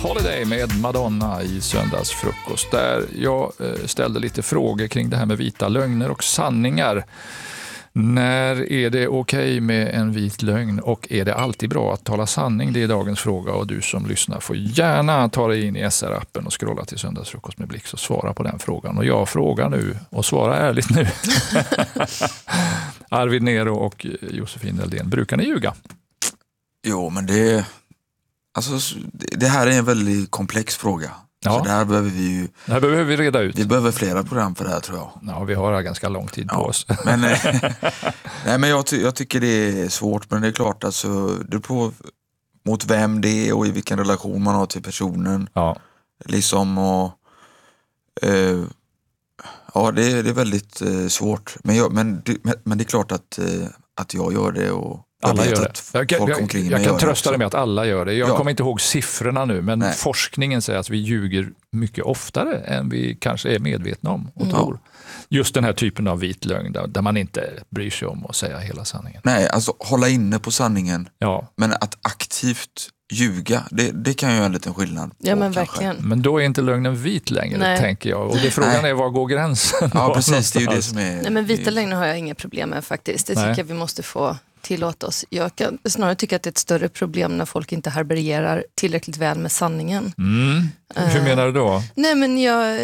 Holiday med Madonna i söndagsfrukost, där jag ställde lite frågor kring det här med vita lögner och sanningar. När är det okej med en vit lögn och är det alltid bra att tala sanning? Det är dagens fråga och du som lyssnar får gärna ta dig in i SR-appen och scrolla till söndagsfrukost med Blix och svara på den frågan. Och jag frågar nu och svarar ärligt nu. Arvid Nero och Josefin Eldén, brukar ni ljuga? Jo, men det här är en väldigt komplex fråga. Ja. Så det här behöver vi reda ut. Vi behöver flera program för det här, tror jag. Ja, vi har ganska lång tid på oss. Men, men jag tycker det är svårt, men det är klart alltså, det är på mot vem det är och i vilken relation man har till personen. Ja. Liksom och det är väldigt svårt. Men det är klart att jag gör det och alla gör det. Jag kan trösta dig med att alla gör det. Jag kommer inte ihåg siffrorna nu, men forskningen säger att vi ljuger mycket oftare än vi kanske är medvetna om och tror. Just den här typen av vit lögn där man inte bryr sig om att säga hela sanningen. Nej, alltså hålla inne på sanningen. Ja. Men att aktivt ljuga, det kan ju göra en liten skillnad. Ja, men verkligen. Men då är inte lögnen vit längre, tänker jag. Och frågan är, var går gränsen? Ja, precis. Det är ju det som är... Nej, men vita lögner har jag inga problem med faktiskt. Det tycker jag vi måste få tillåta oss. Jag kan snarare tycka att det är ett större problem när folk inte harborerar tillräckligt väl med sanningen. Hur menar du då? Nej, men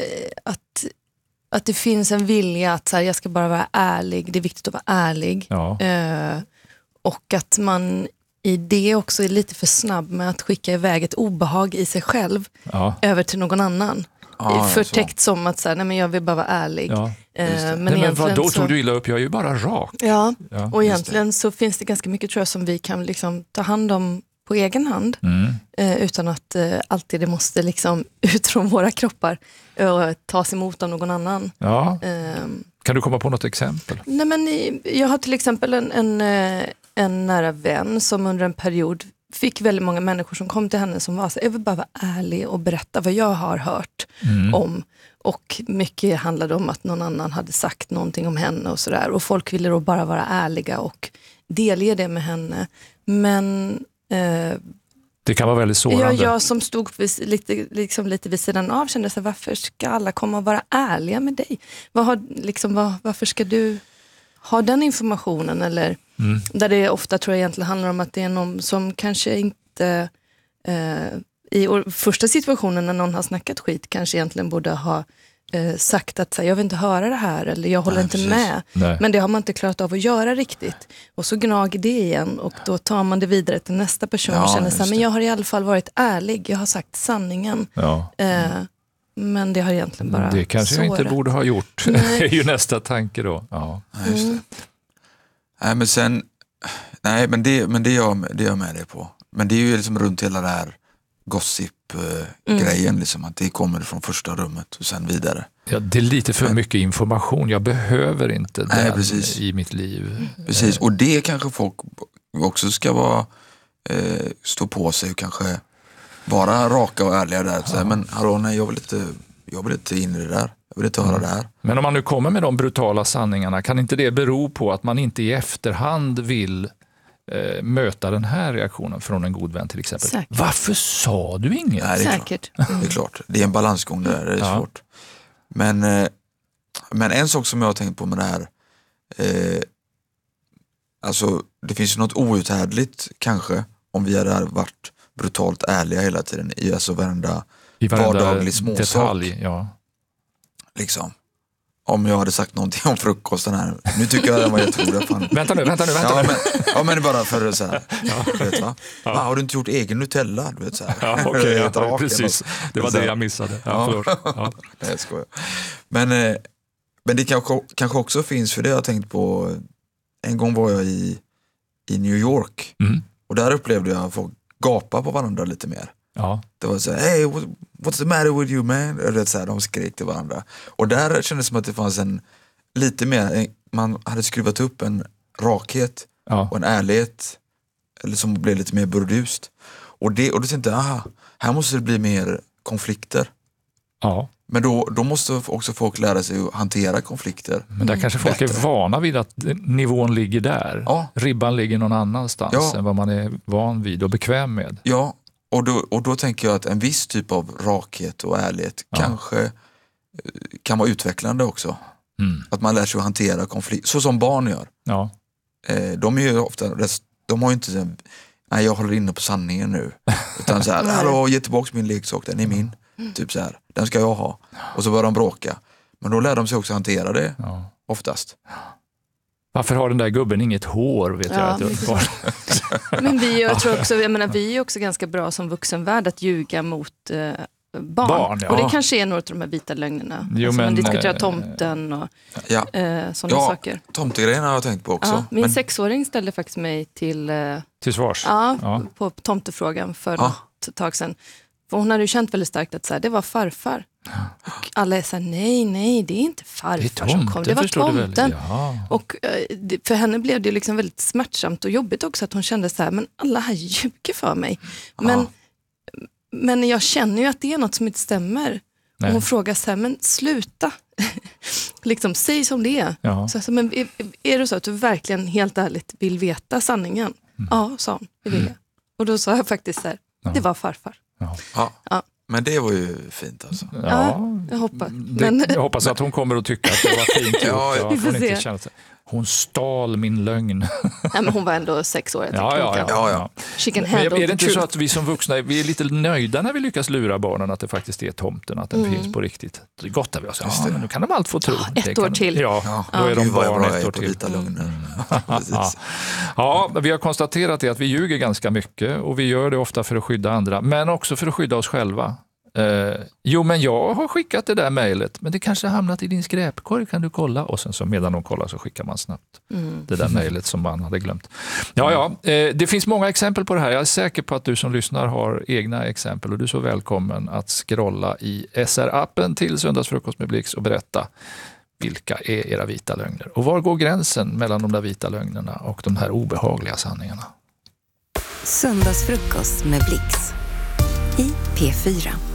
att det finns en vilja att så här, jag ska bara vara ärlig. Det är viktigt att vara ärlig. Ja. Och att man i det också är lite för snabb med att skicka iväg ett obehag i sig själv över till någon annan. Förtäckt som att så här, nej, men jag vill bara vara ärlig. Ja, men då tog du illa upp, jag är ju bara rak. Ja, och egentligen så finns det ganska mycket, tror jag, som vi kan liksom ta hand om på egen hand. Utan att alltid det måste liksom ut från våra kroppar och tas emot av någon annan. Ja. Kan du komma på något exempel? Nej, men jag har till exempel en nära vän som under en period fick väldigt många människor som kom till henne som var så, jag vill bara vara ärlig och berätta vad jag har hört om. Och mycket handlade om att någon annan hade sagt någonting om henne och sådär. Och folk ville då bara vara ärliga och delge det med henne. Men det kan vara väldigt sårande. Jag som stod lite vid sidan av kände så här, varför ska alla komma och vara ärliga med dig? Varför ska du ha den informationen? Eller där det ofta, tror jag, egentligen handlar om att det är någon som kanske inte i första situationen när någon har snackat skit kanske egentligen borde ha sagt att så här, jag vill inte höra det här eller jag håller inte med. Nej. Men det har man inte klarat av att göra riktigt. Och så gnager det igen och då tar man det vidare till nästa person och känner så här, men jag har i alla fall varit ärlig, jag har sagt sanningen. Ja. Men det har egentligen bara det kanske sårat. Jag inte borde ha gjort. Det är ju nästa tanke då. Ja. Just det. Nej, men sen det gör jag med dig på. Men det är ju liksom runt hela det här gossip-grejen, liksom, att det kommer från första rummet och sen vidare. Ja, det är lite för mycket information. Jag behöver inte den i mitt liv. Precis, och det kanske folk också ska vara stå på sig och kanske vara raka och ärliga där. Så här, men hallå, nej, jag vill inte in i det där. Jag vill inte höra det här. Men om man nu kommer med de brutala sanningarna, kan inte det bero på att man inte i efterhand vill möta den här reaktionen från en god vän till exempel? Säkert. Varför sa du inget? Nej, det är säkert. Det är klart. Det är en balansgång där, det är svårt. Men en sak som jag har tänkt på med det här, alltså det finns något outhärdligt kanske om vi hade varit brutalt ärliga hela tiden i alltså varenda vardaglig småsak. Liksom. Om jag hade sagt någonting om frukosten här. Nu tycker jag att det var jätteroligt. Vänta nu. Men bara för så här. Vet, va? Har du inte gjort egen Nutella? Du vet, så här. Precis. Det var det jag missade. Nej, jag skojar. Men det kanske också finns, för det jag tänkt på. En gång var jag i New York. Och där upplevde jag att folk gapa på varandra lite mer. Ja. Det var så här, hey, what's the matter with you, man? Eller så här, de skrek till varandra. Och där kändes det som att det fanns lite mer, man hade skruvat upp en rakhet och en ärlighet, eller som blev lite mer burdust. Och då tänkte jag, här måste det bli mer konflikter. Ja. Men då måste också folk lära sig att hantera konflikter. Men där kanske folk är vana vid att nivån ligger där. Ja. Ribban ligger någon annanstans än vad man är van vid och bekväm med. Ja, Och då tänker jag att en viss typ av rakhet och ärlighet kanske kan vara utvecklande också. Att man lär sig att hantera konflikt, så som barn gör. Ja. De är ju ofta, de har ju inte nej, jag håller inne på sanningen nu. Utan så här, hallå, ge tillbaka min leksak, den är min. Typ så här, den ska jag ha. Och så börjar de bråka. Men då lär de sig också hantera det, oftast. Varför har den där gubben inget hår, vet jag. Men jag vi är också ganska bra som vuxenvärld att ljuga mot barn. Och det kanske är några av de här vita lögnerna. Man diskuterar tomten och sådana saker. Tomtegrejen har jag tänkt på också. Min 6-åring ställde faktiskt mig till svars. På tomtefrågan för ett tag sedan. För hon hade ju känt väldigt starkt att så här, det var farfar. Och alla är så här, nej, det är inte farfar som kom. Det var tomten. Och för henne blev det liksom väldigt smärtsamt och jobbigt också att hon kände så här, men alla här ljuger för mig. Men jag känner ju att det är något som inte stämmer. Och hon frågar så här, men sluta. Liksom, säg som det är. Så, men är det så att du verkligen helt ärligt vill veta sanningen? Ja, sa hon, det vill jag. Och då sa jag faktiskt så här, det var farfar. Men det var ju fint alltså. Jag hoppas. Jag hoppas att hon kommer att tycka att det var fint gjort. Vi får se. Hon stal min lögn. Nej, men hon var ändå 6 år. Ja. Men är det inte så att vi som vuxna vi är lite nöjda när vi lyckas lura barnen att det faktiskt är tomten, att den finns på riktigt? Det gottar vi oss. Men nu kan de allt få tro. Ett år till. Då är de barn ett år till. Vita lögner. Vi har konstaterat det att vi ljuger ganska mycket och vi gör det ofta för att skydda andra, men också för att skydda oss själva. Men jag har skickat det där mejlet, men det kanske har hamnat i din skräpkorg, kan du kolla? Och sen så medan de kollar så skickar man snabbt det där mejlet som man hade glömt. Det finns många exempel på det här. Jag är säker på att du som lyssnar har egna exempel och du är så välkommen att scrolla i SR-appen till Söndagsfrukost med Blix och berätta vilka är era vita lögner och var går gränsen mellan de där vita lögnerna och de här obehagliga sanningarna. Söndagsfrukost med Blix i P4.